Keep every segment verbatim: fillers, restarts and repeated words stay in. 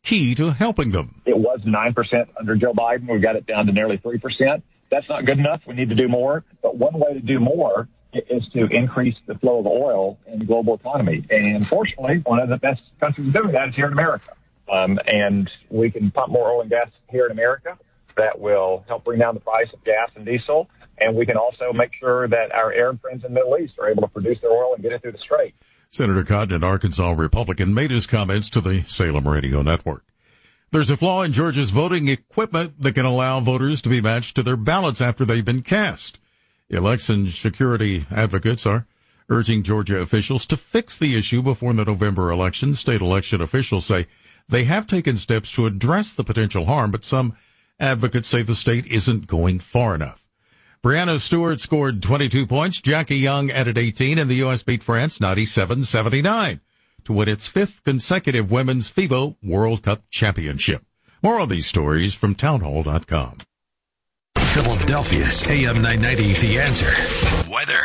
key to helping them. It was nine percent under Joe Biden. We got it down to nearly three percent. That's not good enough. We need to do more. But one way to do more is to increase the flow of oil in the global economy. And fortunately, one of the best countries doing that is here in America. Um, and we can pump more oil and gas here in America. That will help bring down the price of gas and diesel. And we can also make sure that our Arab friends in the Middle East are able to produce their oil and get it through the Strait. Senator Cotton, an Arkansas Republican, made his comments to the Salem Radio Network. There's a flaw in Georgia's voting equipment that can allow voters to be matched to their ballots after they've been cast. Election security advocates are urging Georgia officials to fix the issue before the November election. State election officials say they have taken steps to address the potential harm, but some advocates say the state isn't going far enough. Brianna Stewart scored twenty-two points. Jackie Young added eighteen, and the U S beat France ninety-seven seventy-nine to win its fifth consecutive Women's FIBA World Cup championship. More on these stories from townhall dot com. Philadelphia's A M nine ninety, The Answer. Weather.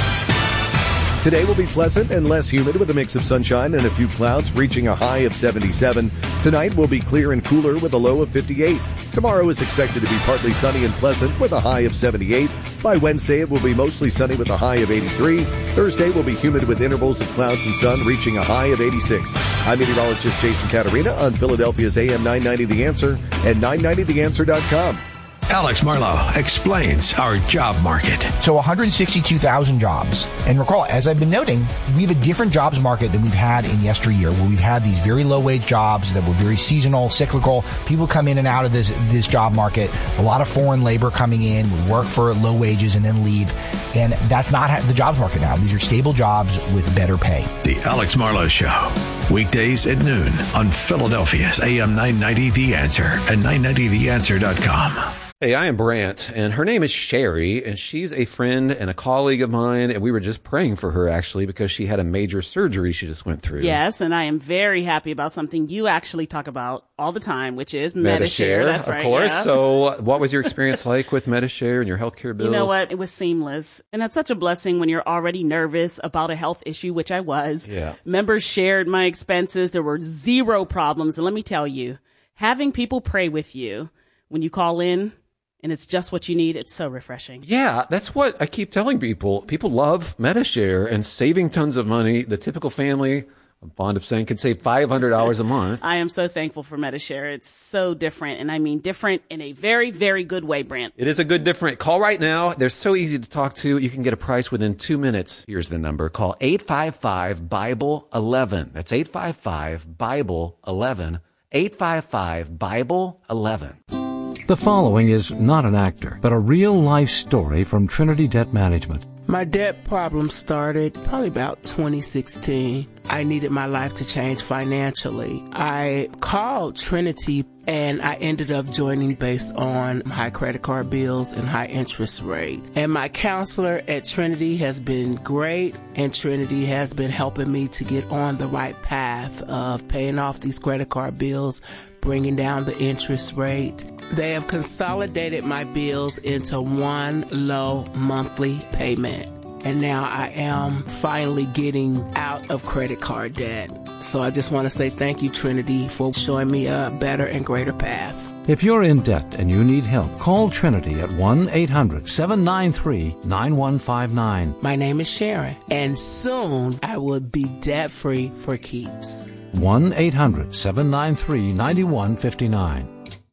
Today will be pleasant and less humid with a mix of sunshine and a few clouds, reaching a high of seventy-seven. Tonight will be clear and cooler with a low of fifty-eight. Tomorrow is expected to be partly sunny and pleasant with a high of seventy-eight. By Wednesday, it will be mostly sunny with a high of eighty-three. Thursday will be humid with intervals of clouds and sun, reaching a high of eighty-six. I'm meteorologist Jason Catarina on Philadelphia's A M nine ninety The Answer and nine ninety the answer dot com. Alex Marlowe explains our job market. So one hundred sixty-two thousand jobs. And recall, as I've been noting, we have a different jobs market than we've had in yesteryear, where we've had these very low-wage jobs that were very seasonal, cyclical. People come in and out of this this job market. A lot of foreign labor coming in, would work for low wages and then leave. And that's not the jobs market now. These are stable jobs with better pay. The Alex Marlowe Show. Weekdays at noon on Philadelphia's A M nine ninety The Answer and nine ninety the answer dot com. Hey, I am Brant, and her name is Sherry, and she's a friend and a colleague of mine, and we were just praying for her, actually, because she had a major surgery she just went through. Yes, and I am very happy about something you actually talk about all the time, which is Medi-Share. Medi-Share, That's of right, course. yeah. So what was your experience like with Medi-Share and your healthcare bills? You know what? It was seamless, and that's such a blessing when you're already nervous about a health issue, which I was. Yeah. Members shared my expenses. There were zero problems, and let me tell you, having people pray with you when you call in, and it's just what you need. It's so refreshing. Yeah, that's what I keep telling people. People love Medi-Share and saving tons of money. The typical family, I'm fond of saying, can save five hundred dollars a month. I am so thankful for Medi-Share. It's so different, and I mean different in a very, very good way, Brant. It is a good different. Call right now. They're so easy to talk to. You can get a price within two minutes. Here's the number. Call eight five five, Bible eleven. That's eight five five, Bible eleven. eight five five, Bible eleven. The following is not an actor, but a real-life story from Trinity Debt Management. My debt problem started probably about twenty sixteen. I needed my life to change financially. I called Trinity and I ended up joining based on high credit card bills and high interest rate. And my counselor at Trinity has been great, and Trinity has been helping me to get on the right path of paying off these credit card bills, bringing down the interest rate. They have consolidated my bills into one low monthly payment. And now I am finally getting out of credit card debt. So I just want to say thank you, Trinity, for showing me a better and greater path. If you're in debt and you need help, call Trinity at one eight hundred, seven nine three, nine one five nine. My name is Sharon, and soon I will be debt-free for keeps. one eight hundred, seven nine three, nine one five nine.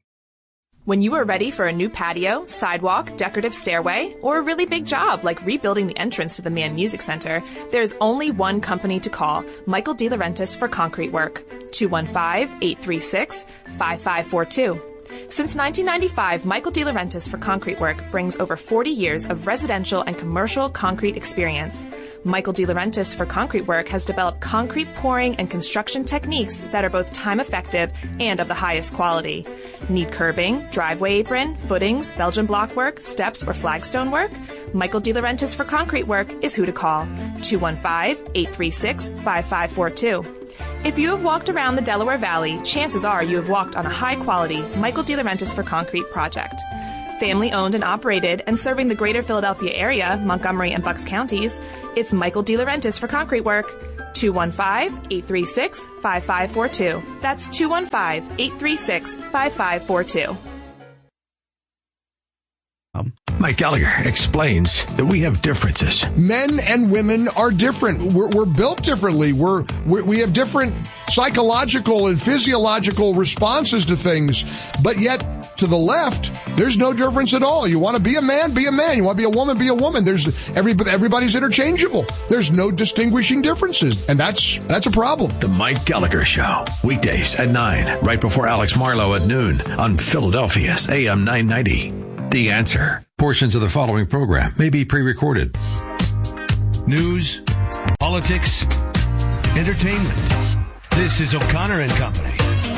When you are ready for a new patio, sidewalk, decorative stairway, or a really big job like rebuilding the entrance to the Mann Music Center, there's only one company to call, Michael DeLaurentis for concrete work. two one five, eight three six, five five four two. Since nineteen ninety-five, Michael DeLaurentis for concrete work brings over forty years of residential and commercial concrete experience. Michael DeLaurentis for concrete work has developed concrete pouring and construction techniques that are both time-effective and of the highest quality. Need curbing, driveway apron, footings, Belgian block work, steps, or flagstone work? Michael DeLaurentis for concrete work is who to call. two one five, eight three six, five five four two. If you have walked around the Delaware Valley, chances are you have walked on a high-quality Michael DeLaurentis for concrete project. Family-owned and operated and serving the greater Philadelphia area, Montgomery and Bucks counties, it's Michael DeLaurentis for concrete work. two one five, eight three six, five five four two. That's two one five, eight three six, five five four two. Mike Gallagher explains that we have differences. Men and women are different. We're, we're built differently. We're, we're we have different psychological and physiological responses to things. But yet, to the left, there's no difference at all. You want to be a man, be a man. You want to be a woman, be a woman. There's everybody, everybody's interchangeable. There's no distinguishing differences, and that's that's a problem. The Mike Gallagher Show, weekdays at nine, right before Alex Marlowe at noon on Philadelphia's A M nine ninety. The Answer. Portions of the following program may be pre-recorded. News, politics, entertainment. This is O'Connor and Company.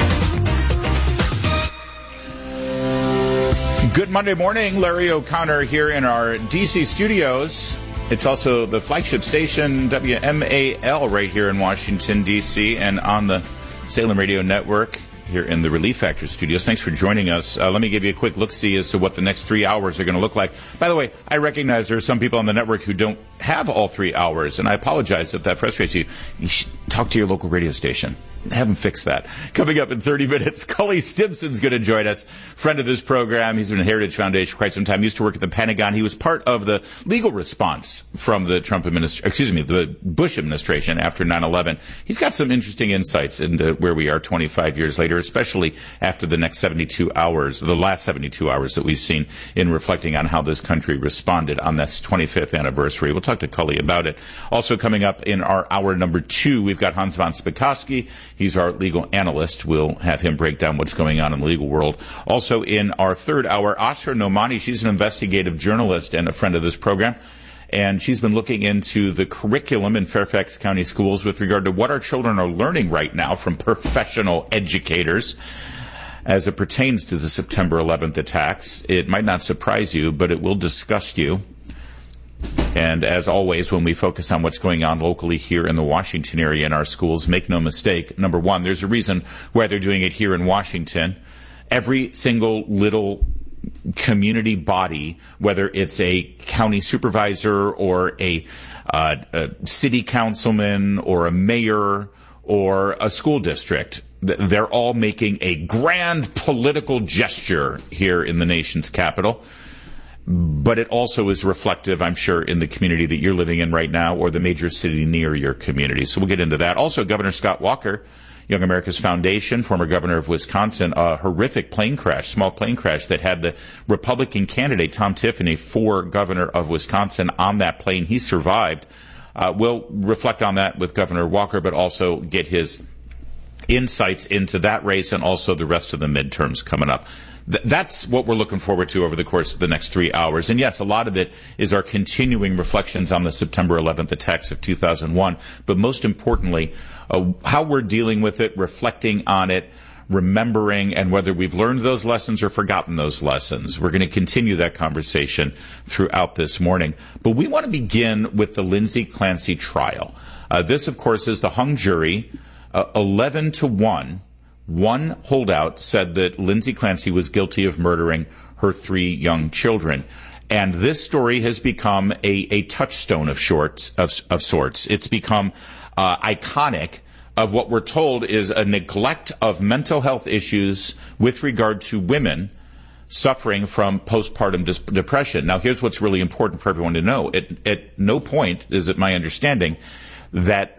Good Monday morning. Larry O'Connor here in our D C studios. It's also the flagship station, W M A L, right here in Washington, D C, and on the Salem Radio Network here in the Relief Factor studios. Thanks for joining us. Uh, let me give you a quick look-see as to what the next three hours are going to look like. By the way, I recognize there are some people on the network who don't have all three hours, and I apologize if that frustrates you. You should talk to your local radio station. Have them fix that. Coming up in thirty minutes, Cully Stimson's going to join us. Friend of this program. He's been in Heritage Foundation for quite some time. He used to work at the Pentagon. He was part of the legal response from the Trump administration, excuse me, the Bush administration after nine eleven. He's got some interesting insights into where we are twenty-five years later, especially after the next seventy-two hours, the last seventy-two hours that we've seen in reflecting on how this country responded on this twenty-fifth anniversary. We'll talk to Cully about it. Also coming up in our hour number two, we've got Hans von Spakovsky. He's our legal analyst. We'll have him break down what's going on in the legal world. Also in our third hour, Asra Nomani. She's an investigative journalist and a friend of this program. And she's been looking into the curriculum in Fairfax County schools with regard to what our children are learning right now from professional educators as it pertains to the September eleventh attacks. It might not surprise you, but it will disgust you. And as always, when we focus on what's going on locally here in the Washington area in our schools, make no mistake, number one, there's a reason why they're doing it here in Washington. Every single little community body, whether it's a county supervisor or a, uh, a city councilman or a mayor or a school district, they're all making a grand political gesture here in the nation's capital. But it also is reflective, I'm sure, in the community that you're living in right now or the major city near your community. So we'll get into that. Also, Governor Scott Walker, Young America's Foundation, former governor of Wisconsin, a horrific plane crash, small plane crash that had the Republican candidate, Tom Tiffany, for governor of Wisconsin on that plane. He survived. Uh, we'll reflect on that with Governor Walker, but also get his insights into that race and also the rest of the midterms coming up. Th- that's what we're looking forward to over the course of the next three hours. And yes, a lot of it is our continuing reflections on the September eleventh attacks of two thousand one. But most importantly, uh, how we're dealing with it, reflecting on it, remembering, and whether we've learned those lessons or forgotten those lessons. We're going to continue that conversation throughout this morning. But we want to begin with the Lindsay Clancy trial. Uh, this, of course, is the hung jury, uh, eleven to one. One holdout said that Lindsay Clancy was guilty of murdering her three young children. And this story has become a, a touchstone of, shorts, of, of sorts. It's become uh, iconic of what we're told is a neglect of mental health issues with regard to women suffering from postpartum dis- depression. Now, here's what's really important for everyone to know. At, at no point is it my understanding that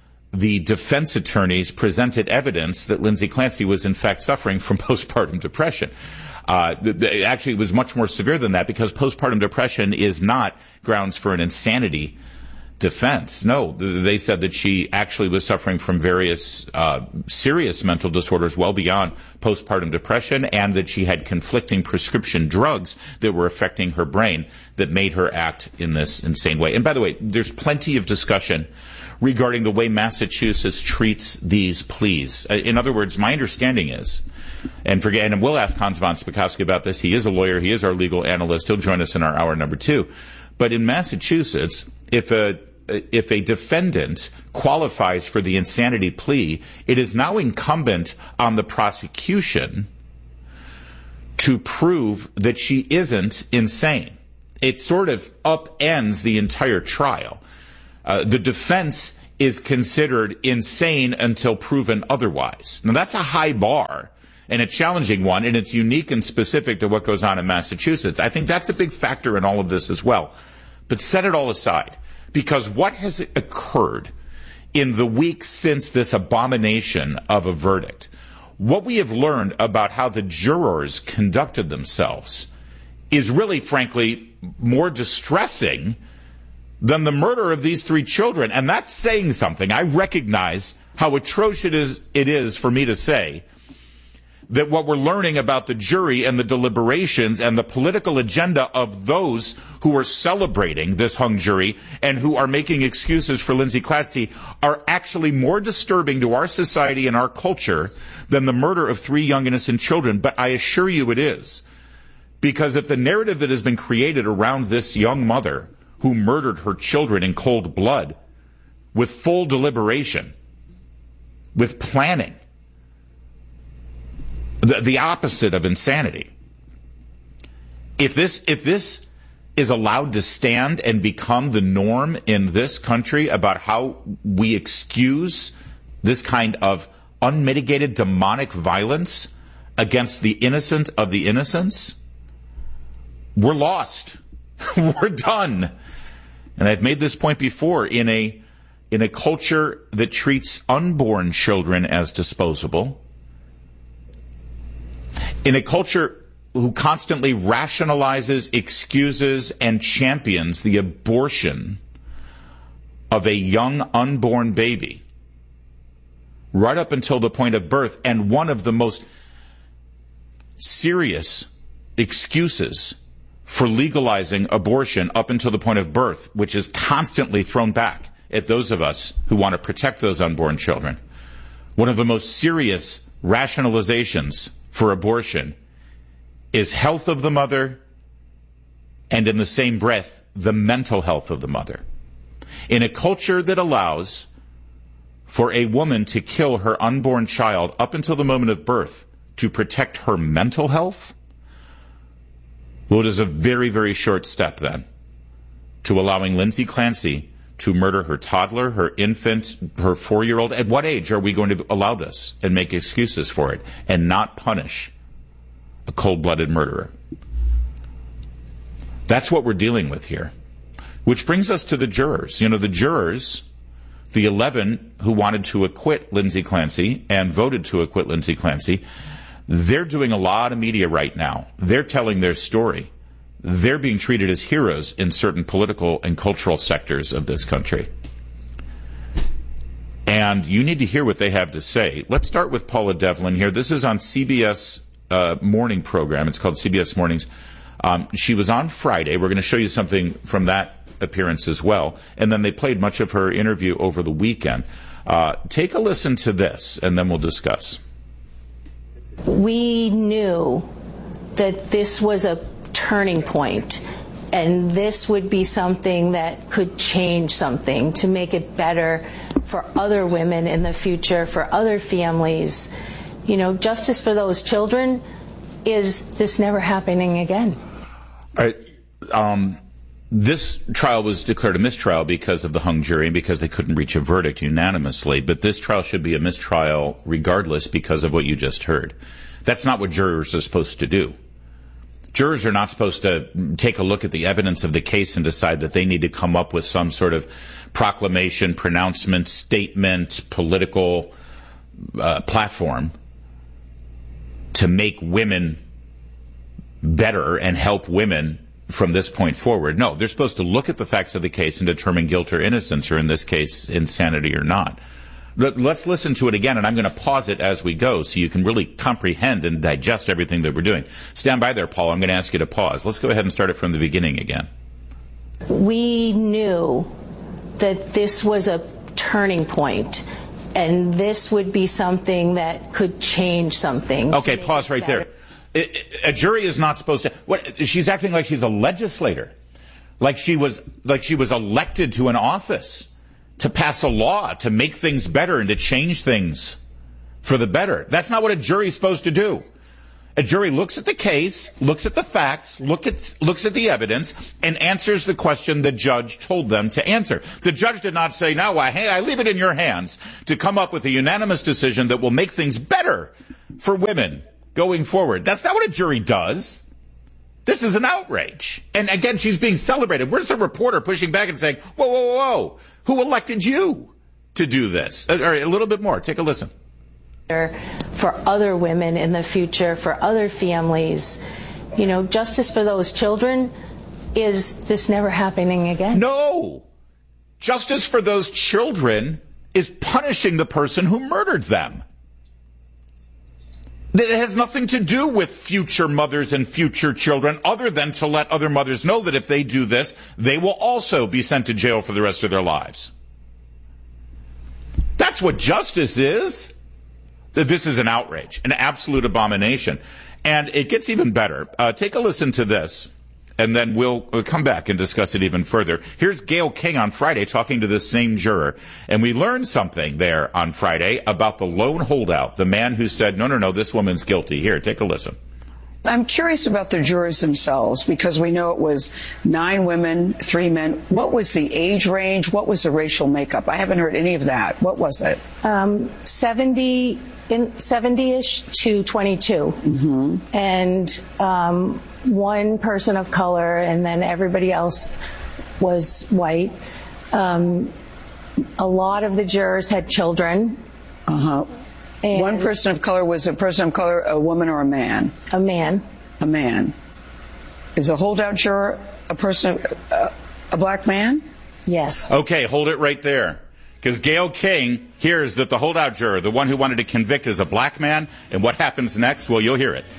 the defense attorneys presented evidence that Lindsay Clancy was in fact suffering from postpartum depression. Uh, th- th- actually, it was much more severe than that because postpartum depression is not grounds for an insanity defense. No, th- they said that she actually was suffering from various uh, serious mental disorders well beyond postpartum depression, and that she had conflicting prescription drugs that were affecting her brain that made her act in this insane way. And by the way, there's plenty of discussion regarding the way Massachusetts treats these pleas. In other words, my understanding is, and forget, and we'll ask Hans von Spakovsky about this. He is a lawyer. He is our legal analyst. He'll join us in our hour number two. But in Massachusetts, if a if a defendant qualifies for the insanity plea, it is now incumbent on the prosecution to prove that she isn't insane. It sort of upends the entire trial. Uh, the defense is considered insane until proven otherwise. Now, that's a high bar and a challenging one, and it's unique and specific to what goes on in Massachusetts. I think that's a big factor in all of this as well. But set it all aside, because what has occurred in the weeks since this abomination of a verdict, what we have learned about how the jurors conducted themselves is really, frankly, more distressing than the murder of these three children. And that's saying something. I recognize how atrocious it is, it is for me to say that what we're learning about the jury and the deliberations and the political agenda of those who are celebrating this hung jury and who are making excuses for Lindsay Clancy are actually more disturbing to our society and our culture than the murder of three young innocent children. But I assure you it is. Because if the narrative that has been created around this young mother who murdered her children in cold blood, with full deliberation, with planning, the, the opposite of insanity. If this, if this is allowed to stand and become the norm in this country about how we excuse this kind of unmitigated demonic violence against the innocent of the innocents, we're lost. We're done. And I've made this point before, in a in a culture that treats unborn children as disposable, in a culture who constantly rationalizes, excuses, and champions the abortion of a young unborn baby, right up until the point of birth, and one of the most serious excuses for legalizing abortion up until the point of birth, which is constantly thrown back at those of us who want to protect those unborn children. One of the most serious rationalizations for abortion is health of the mother, and in the same breath, the mental health of the mother. In a culture that allows for a woman to kill her unborn child up until the moment of birth to protect her mental health, well, it is a very, very short step, then, to allowing Lindsay Clancy to murder her toddler, her infant, her four-year-old. At what age are we going to allow this and make excuses for it and not punish a cold-blooded murderer? That's what we're dealing with here. Which brings us to the jurors. You know, the jurors, the eleven who wanted to acquit Lindsay Clancy and voted to acquit Lindsay Clancy, they're doing a lot of media right now. They're telling their story. They're being treated as heroes in certain political and cultural sectors of this country. And you need to hear what they have to say. Let's start with Paula Devlin here. This is on C B S uh, morning program. It's called C B S Mornings. Um, she was on Friday. We're going to show you something from that appearance as well. And then they played much of her interview over the weekend. Uh, take a listen to this, and then we'll discuss. We knew that this was a turning point, and this would be something that could change something to make it better for other women in the future, for other families. You know, justice for those children is this never happening again. All right. Um, this trial was declared a mistrial because of the hung jury and because they couldn't reach a verdict unanimously. But this trial should be a mistrial regardless because of what you just heard. That's not what jurors are supposed to do. Jurors are not supposed to take a look at the evidence of the case and decide that they need to come up with some sort of proclamation, pronouncement, statement, political uh, platform to make women better and help women from this point forward. No, they're supposed to look at the facts of the case and determine guilt or innocence, or in this case, insanity or not. Let's listen to it again, and I'm going to pause it as we go so you can really comprehend and digest everything that we're doing. Stand by there, Paul. I'm going to ask you to pause. Let's go ahead and start it from the beginning again. We knew that this was a turning point, and this would be something that could change something. Okay, pause right there. A jury is not supposed to. What, she's acting like she's a legislator, like she was, like she was elected to an office to pass a law, to make things better and to change things for the better. That's not what a jury is supposed to do. A jury looks at the case, looks at the facts, look at, looks at the evidence, and answers the question the judge told them to answer. The judge did not say, now I, hey, I leave it in your hands to come up with a unanimous decision that will make things better for women going forward. That's not what a jury does. This is an outrage. And again, she's being celebrated. Where's the reporter pushing back and saying, whoa, whoa, whoa, whoa, who elected you to do this? All right, a little bit more. Take a listen. For other women in the future, for other families, you know, justice for those children, is this never happening again? No. Justice for those children is punishing the person who murdered them. It has nothing to do with future mothers and future children other than to let other mothers know that if they do this, they will also be sent to jail for the rest of their lives. That's what justice is. This is an outrage, an absolute abomination. And it gets even better. Uh, take a listen to this, and then we'll, we'll come back and discuss it even further. Here's Gayle King on Friday talking to this same juror. And we learned something there on Friday about the lone holdout, the man who said, no, no, no, this woman's guilty. Here, take a listen. I'm curious about the jurors themselves, because we know it was nine women, three men. What was the age range? What was the racial makeup? I haven't heard any of that. What was it? Um, seventy in seventy-ish to twenty-two. Mm-hmm. And um, one person of color, and then everybody else was white. Um, a lot of the jurors had children. Uh-huh. And one person of color was a person of color, a woman or a man? A man. A man. Is a holdout juror a person, uh, a black man? Yes. Okay, hold it right there. Because Gayle King hears that the holdout juror, the one who wanted to convict, is a black man. And what happens next? Well, you'll hear it.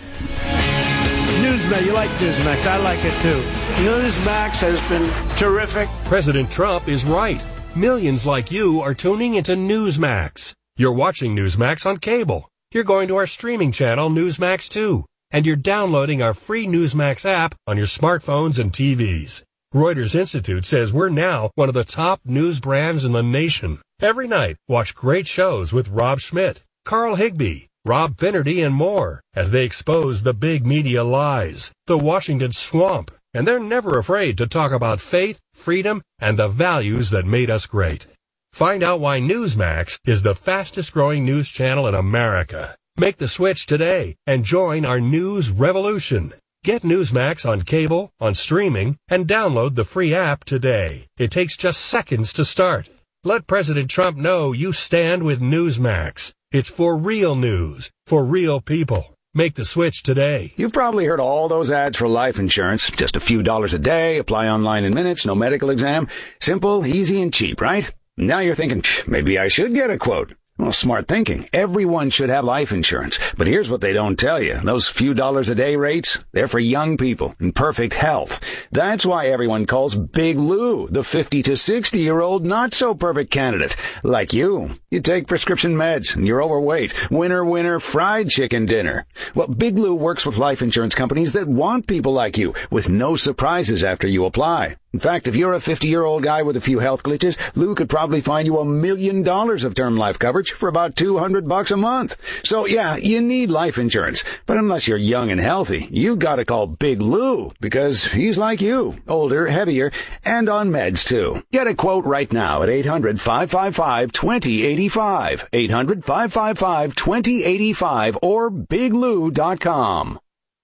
Newsmax, you like Newsmax. I like it too. Newsmax has been terrific. President Trump is right. Millions like you are tuning into Newsmax. You're watching Newsmax on cable. You're going to our streaming channel, Newsmax two. And you're downloading our free Newsmax app on your smartphones and T Vs. Reuters Institute says we're now one of the top news brands in the nation. Every night, watch great shows with Rob Schmidt, Carl Higbie, Rob Finnerty, and more as they expose the big media lies, the Washington swamp. And they're never afraid to talk about faith, freedom, and the values that made us great. Find out why Newsmax is the fastest growing news channel in America. Make the switch today and join our news revolution. Get Newsmax on cable, on streaming, and download the free app today. It takes just seconds to start. Let President Trump know you stand with Newsmax. It's for real news, for real people. Make the switch today. You've probably heard all those ads for life insurance. Just a few dollars a day, apply online in minutes, no medical exam. Simple, easy, and cheap, right? Now you're thinking, maybe I should get a quote. Well, smart thinking. Everyone should have life insurance. But here's what they don't tell you. Those few dollars a day rates, they're for young people in perfect health. That's why everyone calls Big Lou the fifty to sixty year old not so perfect candidate. Like you. You take prescription meds and you're overweight. Winner, winner, fried chicken dinner. Well, Big Lou works with life insurance companies that want people like you with no surprises after you apply. In fact, if you're a fifty-year-old guy with a few health glitches, Lou could probably find you a million dollars of term life coverage for about two hundred bucks a month. So yeah, you need life insurance. But unless you're young and healthy, you gotta call Big Lou because he's like you, older, heavier, and on meds too. Get a quote right now at eight hundred, five five five, two zero eight five, eight hundred, five five five, two zero eight five, or big lou dot com.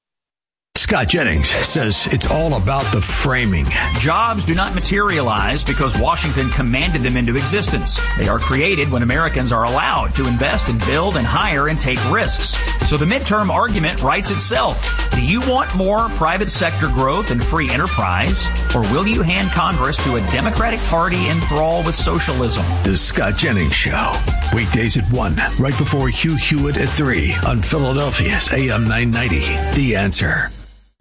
Scott Jennings says it's all about the framing. Jobs do not materialize because Washington commanded them into existence. They are created when Americans are allowed to invest and build and hire and take risks. So the midterm argument writes itself. Do you want more private sector growth and free enterprise? Or will you hand Congress to a Democratic Party enthralled with socialism? The Scott Jennings Show. Weekdays at one, right before Hugh Hewitt at three on Philadelphia's A M nine ninety. The Answer.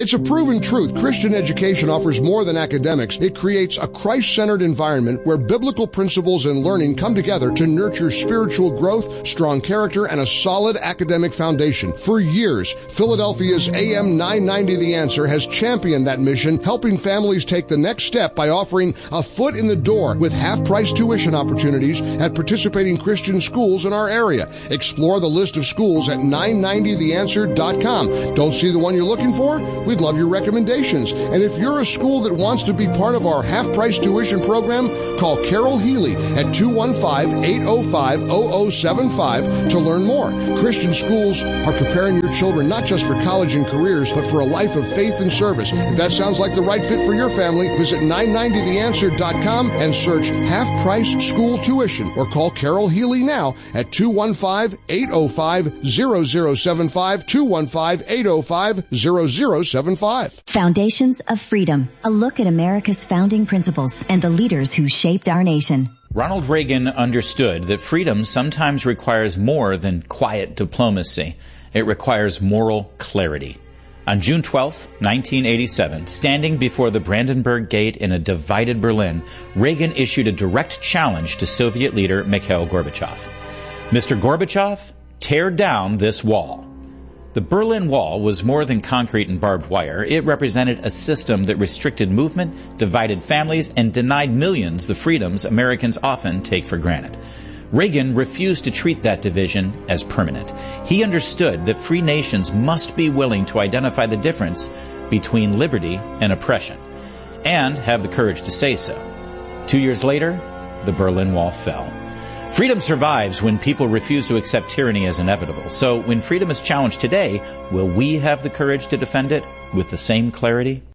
It's a proven truth. Christian education offers more than academics. It creates a Christ-centered environment where biblical principles and learning come together to nurture spiritual growth, strong character, and a solid academic foundation. For years, Philadelphia's A M nine ninety The Answer has championed that mission, helping families take the next step by offering a foot in the door with half-price tuition opportunities at participating Christian schools in our area. Explore the list of schools at nine ninety the answer dot com. Don't see the one you're looking for? We'd love your recommendations. And if you're a school that wants to be part of our half-price tuition program, call Carol Healy at two one five, eight oh five, oh oh seven five to learn more. Christian schools are preparing your children not just for college and careers, but for a life of faith and service. If that sounds like the right fit for your family, visit nine ninety the answer dot com and search half-price school tuition, or call Carol Healy now at two one five, eight oh five, oh oh seven five, two one five, eight oh five, oh oh seven five. Foundations of Freedom, a look at America's founding principles and the leaders who shaped our nation. Ronald Reagan understood that freedom sometimes requires more than quiet diplomacy. It requires moral clarity. On June twelfth, nineteen eighty-seven, standing before the Brandenburg Gate in a divided Berlin, Reagan issued a direct challenge to Soviet leader Mikhail Gorbachev. Mister Gorbachev, tear down this wall. The Berlin Wall was more than concrete and barbed wire. It represented a system that restricted movement, divided families, and denied millions the freedoms Americans often take for granted. Reagan refused to treat that division as permanent. He understood that free nations must be willing to identify the difference between liberty and oppression, and have the courage to say so. Two years later, the Berlin Wall fell. Freedom survives when people refuse to accept tyranny as inevitable. So when freedom is challenged today, will we have the courage to defend it with the same clarity?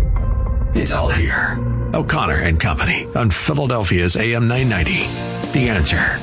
It's all here. O'Connor and Company on Philadelphia's A M nine ninety. The Answer.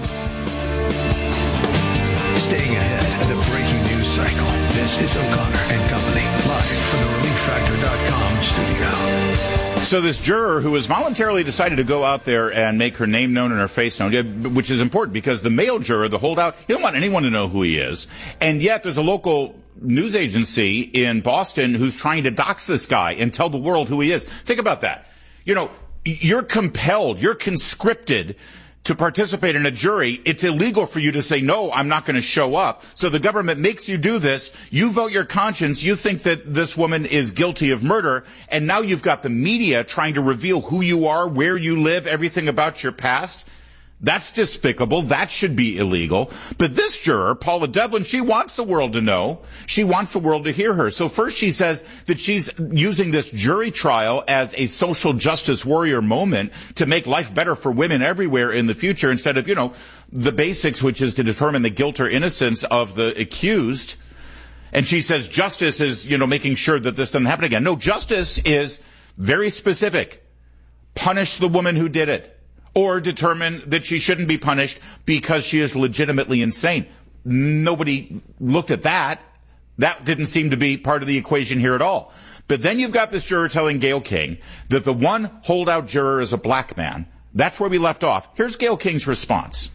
Staying ahead of the breaking news cycle. This is O'Connor and Company, live from the relief factor dot com studio. So this juror who has voluntarily decided to go out there and make her name known and her face known, which is important because the male juror, the holdout, he don't want anyone to know who he is. And yet there's a local news agency in Boston who's trying to dox this guy and tell the world who he is. Think about that. You know, you're compelled, you're conscripted to participate in a jury. It's illegal for you to say, no, I'm not going to show up. So the government makes you do this. You vote your conscience. You think that this woman is guilty of murder. And now you've got the media trying to reveal who you are, where you live, everything about your past. That's despicable. That should be illegal. But this juror, Paula Devlin, she wants the world to know. She wants the world to hear her. So first she says that she's using this jury trial as a social justice warrior moment to make life better for women everywhere in the future instead of, you know, the basics, which is to determine the guilt or innocence of the accused. And she says justice is, you know, making sure that this doesn't happen again. No, justice is very specific. Punish the woman who did it. Or determine that she shouldn't be punished because she is legitimately insane. Nobody looked at that. That didn't seem to be part of the equation here at all. But then you've got this juror telling Gayle King that the one holdout juror is a black man. That's where we left off. Here's Gayle King's response.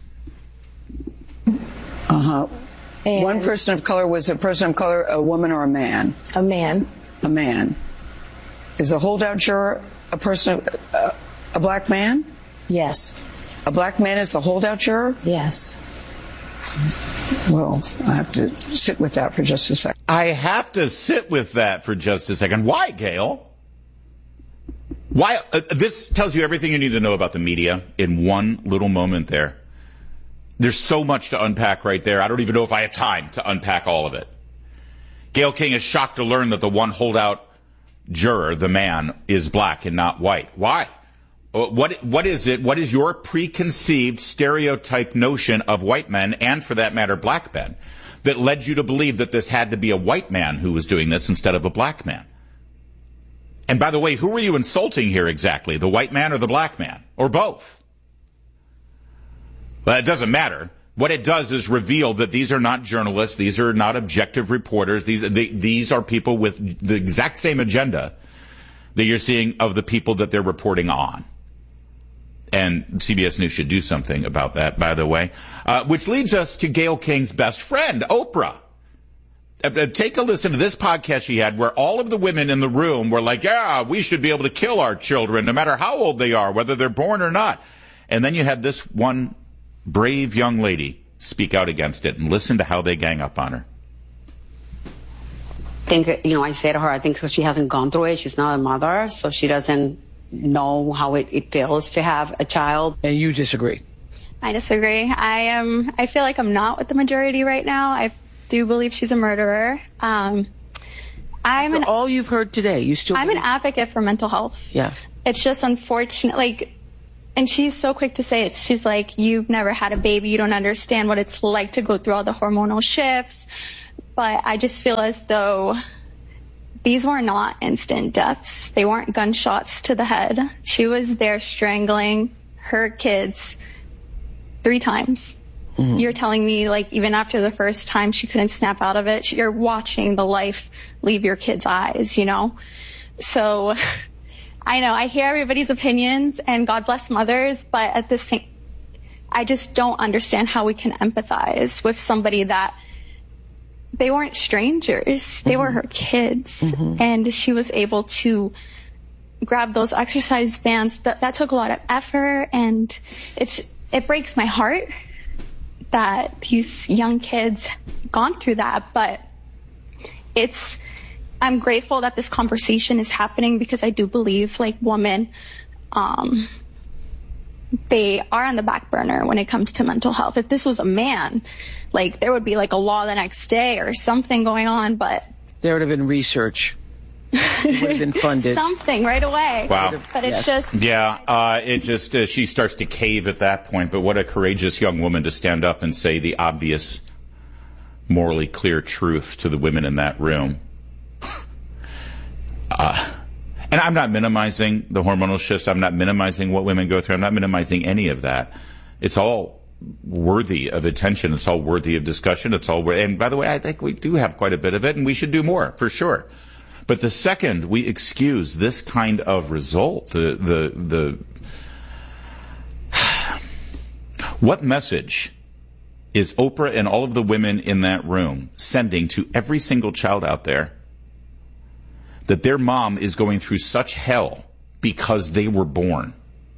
Uh-huh. And one person of color was a person of color, a woman or a man? A man. A man. Is a holdout juror a person, of, uh, a black man? Yes. A black man is a holdout juror? Yes. Well, I have to sit with that for just a second. I have to sit with that for just a second. Why, Gayle? Why? Uh, this tells you everything you need to know about the media in one little moment there. There's so much to unpack right there. I don't even know if I have time to unpack all of it. Gayle King is shocked to learn that the one holdout juror, the man, is black and not white. Why? What what is it? What is your preconceived stereotype notion of white men, and for that matter, black men, that led you to believe that this had to be a white man who was doing this instead of a black man? And by the way, who were you insulting here exactly? The white man or the black man? Or both? Well, it doesn't matter. What it does is reveal that these are not journalists. These are not objective reporters. These, they, these are people with the exact same agenda that you're seeing of the people that they're reporting on. And C B S News should do something about that, by the way. Uh, which leads us to Gayle King's best friend, Oprah. Uh, take a listen to this podcast she had where all of the women in the room were like, yeah, we should be able to kill our children no matter how old they are, whether they're born or not. And then you had this one brave young lady speak out against it, and listen to how they gang up on her. I think, you know, I say to her, I think because she hasn't gone through it, she's not a mother, so she doesn't know how it, it feels to have a child. And you disagree? I disagree. I am. I feel like I'm not with the majority right now. I do believe she's a murderer. Um, I'm After an, all you've heard today, you still I'm believe- an advocate for mental health. Yeah. It's just unfortunate, like, and she's so quick to say it. She's like, you've never had a baby. You don't understand what it's like to go through all the hormonal shifts. But I just feel as though these were not instant deaths. They weren't gunshots to the head. She was there strangling her kids three times. Mm-hmm. You're telling me, like, even after the first time she couldn't snap out of it, you're watching the life leave your kids' eyes, you know? So I know I hear everybody's opinions, and God bless mothers, but at the same, I just don't understand how we can empathize with somebody that they weren't strangers. They mm-hmm. were her kids. Mm-hmm. And she was able to grab those exercise bands. That, that took a lot of effort, and it's, it breaks my heart that these young kids gone through that. But it's, I'm grateful that this conversation is happening, because I do believe, like, women, um, they are on the back burner when it comes to mental health. If this was a man, like, there would be like a law the next day or something going on, but there would have been research. It would have been funded. Something right away. Wow. But it's Yes. just, Yeah, uh, it just, uh, she starts to cave at that point, but what a courageous young woman to stand up and say the obvious, morally clear truth to the women in that room. uh, and I'm not minimizing the hormonal shifts. I'm not minimizing what women go through. I'm not minimizing any of that. It's all worthy of attention. It's all worthy of discussion. It's all, and by the way, I think we do have quite a bit of it, and we should do more, for sure. But the second we excuse this kind of result, the, the, the, what message is Oprah and all of the women in that room sending to every single child out there that their mom is going through such hell because they were born?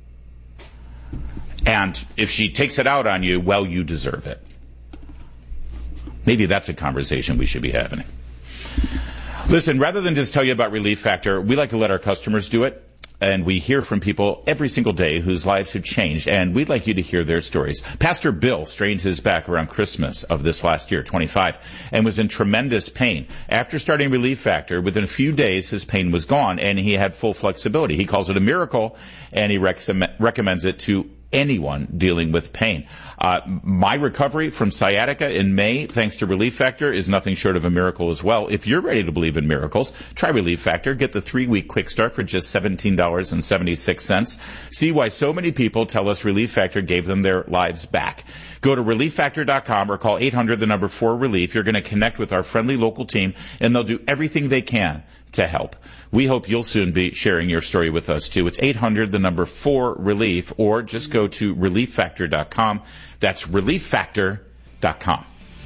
And if she takes it out on you, well, you deserve it. Maybe that's a conversation we should be having. Listen, rather than just tell you about Relief Factor, we like to let our customers do it. And we hear from people every single day whose lives have changed, and we'd like you to hear their stories. Pastor Bill strained his back around Christmas of this last year, twenty-five, and was in tremendous pain. After starting Relief Factor, within a few days, his pain was gone, and he had full flexibility. He calls it a miracle, and he rec- recommends it to anyone dealing with pain. Uh, my recovery from sciatica in May, thanks to Relief Factor, is nothing short of a miracle as well. If you're ready to believe in miracles, try Relief Factor. Get the three-week quick start for just seventeen dollars and seventy-six cents. See why so many people tell us Relief Factor gave them their lives back. Go to relief factor dot com or call eight hundred, the number four, relief. You're going to connect with our friendly local team, and they'll do everything they can to help. We hope you'll soon be sharing your story with us, too. It's eight hundred, the number four, relief, or just go to relief factor dot com. That's relief factor dot com.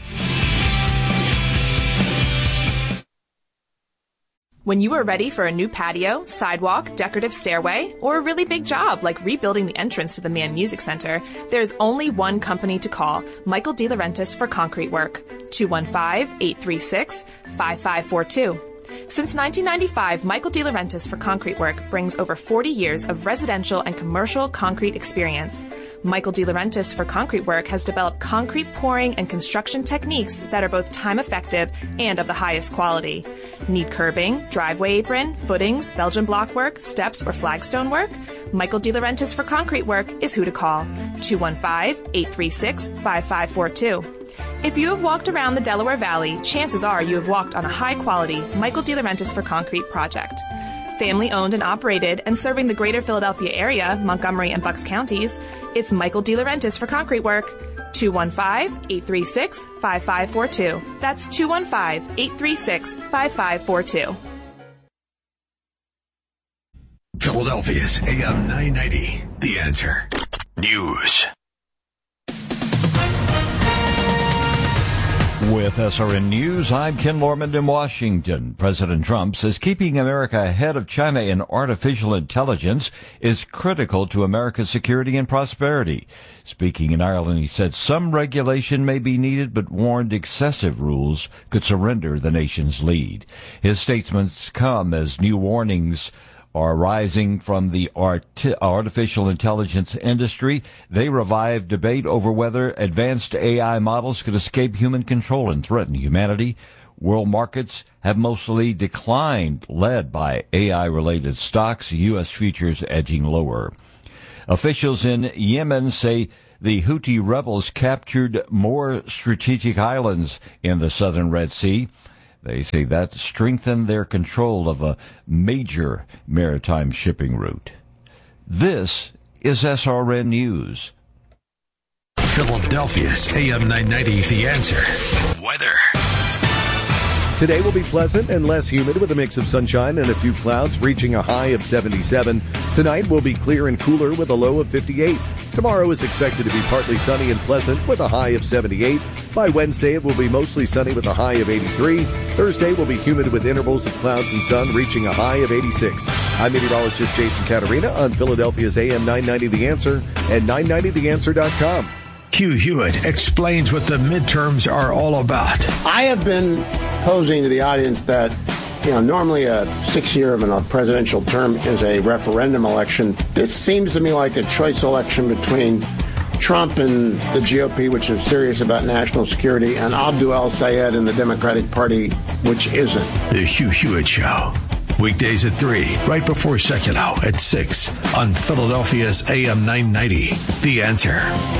When you are ready for a new patio, sidewalk, decorative stairway, or a really big job like rebuilding the entrance to the Mann Music Center, there's only one company to call, Michael DeLaurentis for concrete work. two one five, eight three six, five five four two. Since nineteen ninety-five, Michael DeLaurentis for Concrete Work brings over forty years of residential and commercial concrete experience. Michael DeLaurentis for Concrete Work has developed concrete pouring and construction techniques that are both time-effective and of the highest quality. Need curbing, driveway apron, footings, Belgian block work, steps, or flagstone work? Michael DeLaurentis for Concrete Work is who to call. two one five, eight three six, five five four two. If you have walked around the Delaware Valley, chances are you have walked on a high-quality Michael DeLaurentis for Concrete project. Family-owned and operated and serving the greater Philadelphia area, Montgomery and Bucks counties, it's Michael DeLaurentis for Concrete Work. two one five, eight three six, five five four two. That's two one five, eight three six, five five four two. Philadelphia's A M nine ninety, The Answer. News. With S R N News, I'm Ken Lorman in Washington. President Trump says keeping America ahead of China in artificial intelligence is critical to America's security and prosperity. Speaking in Ireland, he said some regulation may be needed, but warned excessive rules could surrender the nation's lead. His statements come as new warnings are rising from the art- artificial intelligence industry. They revive debate over whether advanced A I models could escape human control and threaten humanity. World markets have mostly declined, led by A I-related stocks, U S futures edging lower. Officials in Yemen say the Houthi rebels captured more strategic islands in the southern Red Sea. They say that strengthened their control of a major maritime shipping route. This is S R N News. Philadelphia's A M nine ninety, The Answer. Weather. Today will be pleasant and less humid with a mix of sunshine and a few clouds, reaching a high of seventy-seven. Tonight will be clear and cooler with a low of fifty-eight. Tomorrow is expected to be partly sunny and pleasant with a high of seventy-eight. By Wednesday, it will be mostly sunny with a high of eighty-three. Thursday will be humid with intervals of clouds and sun, reaching a high of eighty-six. I'm meteorologist Jason Caterina on Philadelphia's A M nine ninety The Answer and nine ninety the answer dot com. Hugh Hewitt explains what the midterms are all about. I have been posing to the audience that, you know, normally a six-year of a presidential term is a referendum election. This seems to me like a choice election between Trump and the G O P, which is serious about national security, and Abdul El-Sayed and the Democratic Party, which isn't. The Hugh Hewitt Show. Weekdays at three, right before Seculo at six on Philadelphia's A M nine ninety. The Answer.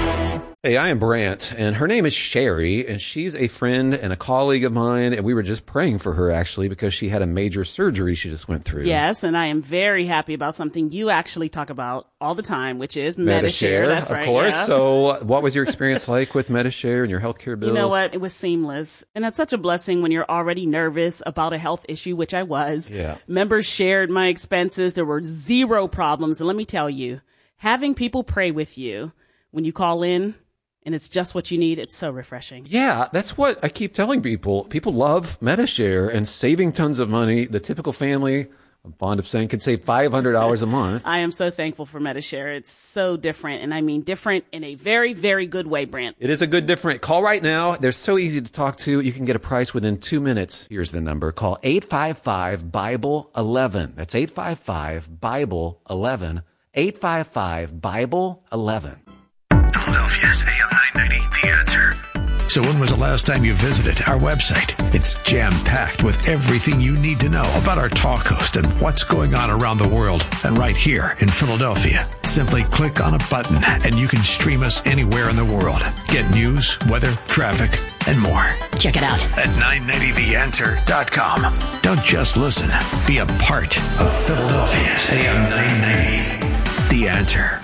Hey, I am Brant, and her name is Sherry, and she's a friend and a colleague of mine, and we were just praying for her, actually, because she had a major surgery she just went through. Yes, and I am very happy about something you actually talk about all the time, which is Medi-Share. Medi-Share. That's of right, course. yeah. So what was your experience like with Medi-Share and your healthcare bills? You know what? It was seamless. And that's such a blessing when you're already nervous about a health issue, which I was. Yeah. Members shared my expenses. There were zero problems. And let me tell you, having people pray with you when you call in, and it's just what you need, it's so refreshing. Yeah, that's what I keep telling people. People love Medi-Share and saving tons of money. The typical family, I'm fond of saying, could save five hundred dollars a month. I am so thankful for Medi-Share. It's so different, and I mean different in a very, very good way, Brant. It is a good different. Call right now. They're so easy to talk to. You can get a price within two minutes. Here's the number. Call eight five five, Bible eleven. That's eight five five, Bible eleven. eight five five, Bible eleven. Philadelphia's A M nine ninety, The Answer. So when was the last time you visited our website? It's jam-packed with everything you need to know about our talk host and what's going on around the world and right here in Philadelphia. Simply click on a button and you can stream us anywhere in the world. Get news, weather, traffic, and more. Check it out at nine ninety the answer dot com. Don't just listen. Be a part of Philadelphia's A M nine ninety, The Answer.